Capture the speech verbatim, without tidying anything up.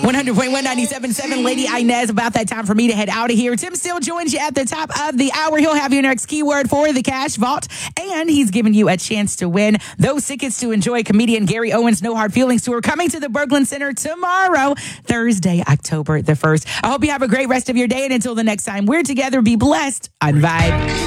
one hundred point one ninety-seven point seven, Lady Inez. About that time for me to head out of here. Tim still joins you at the top of the hour. He'll have your next keyword for the Cash Vault, and he's giving you a chance to win those tickets to enjoy comedian Gary Owens' No Hard Feelings tour coming to the Berglund Center tomorrow, Thursday, October the first. I hope you have a great rest of your day, and until the next time we're together, be blessed on Vibe.